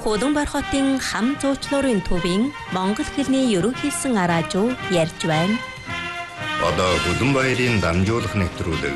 Худамбар хотын хам зуучлуурын төвийн Монгол хэлний ерөнхийсэн араажуу ярьж байна. Одоо Худамбаярын дамжуулах нэвтрүүлэг.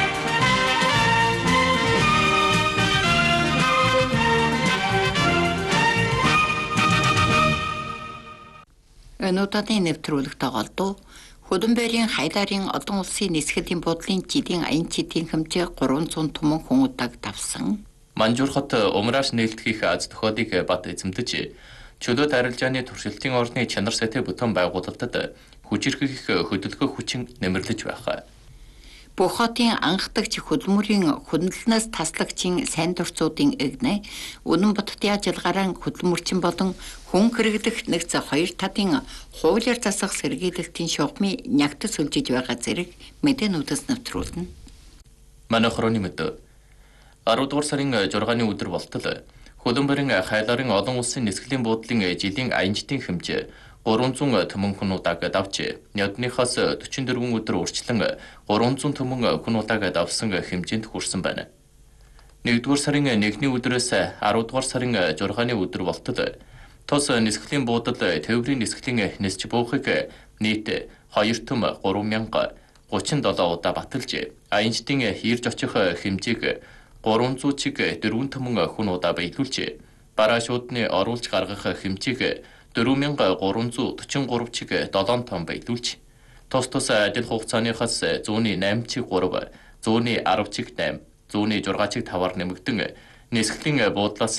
Өнөөдрийн нэвтрүүлэг тоглолтоо Худамбаярын Хайларын олон улсын нисгэлийн бодлын жилийн аян чидийн хэмжээ 300 түмэн хүн удааг давсан. Манжуур хот умрааш нээлтгэх аз тохиолыг бат эзэмдэж чөлөөт арилжааны туршилтын орны чанар сайтай бүтээн байгуулалтад хүчирхэх хөдөлгөөх хүчин нэмэрлэж байх. Бүх хотын анхдагч хөдөлмөрийн хөндлөнөөс таслагчийн сайн дурцуудын эгнэ Үнэн Буддын ажиллагаараа хөдөлмөрчин болон хүн хэрэглэх нэгц 2 татын хуулиар засах сэргийлэлтийн шугамыг нягтас сүлжиж байгаа зэрэг мэдээнүүдээс нэвтрүүлнэ. Манай хорооны мэд 10 дугаар сарын 6-ны өдөр болтол Худамбарын Хайларын олон улсын нисгэлийн буудлын жилийн аянчдын хэмжээ 300 түмэн хүн удааг давж ядныхаас 44 өдөр урьдчилан 300 түмэн хүн удааг давсан хэмжээнд хүрсэн байна. 1-р сарын 1-ний өдрөөс 10-р сарын 6-ны өдөр болтол тус нисгэлийн буудал тээврийн нисгэлийн нисч буухыг нийт 2 түм 3037 удаа баталж аянчдын ирж очих хэмжээг 300 чиг 4 түмэн хүн удаа биелүүлж парашютны оруулж гаргах хэмжээг 4343 чиг 7 том биелүүлж тус ажил хугацааныхаас 108 чиг 3, 110 чиг 8, 106 чиг 5-аар нэмэгдэн нисгэлийн буудлаас